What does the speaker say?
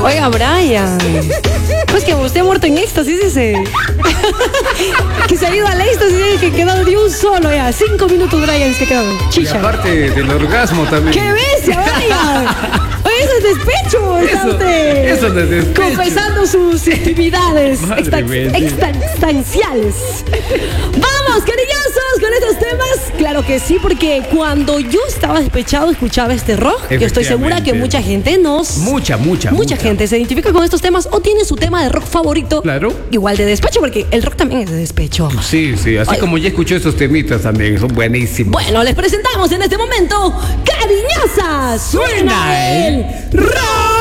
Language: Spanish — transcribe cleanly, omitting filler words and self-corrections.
Oiga, Brian. Pues que usted ha muerto en éxtasis, ese. Que se ha ido al éxtasis, que ha quedado de un solo ya. 5 minutos, Brian, es que ha quedado Y chicha. aparte del orgasmo también. ¡Qué bestia, Brian! Oye, eso es despecho, está usted. Eso es despecho. Confesando sus intimidades Madre bendita. extanciales. Vamos, cariñosos, con estos temas. Claro que sí, porque cuando yo estaba despechado escuchaba este rock. Yo estoy segura que mucha gente Mucha gente se identifica con estos temas o tiene su tema de rock favorito. Claro. Igual de despecho, porque el rock también es de despecho. Sí, sí, así Oye. como ya escuché esos temitas también, son buenísimos. Bueno, les presentamos en este momento, cariñosas, suena el rock.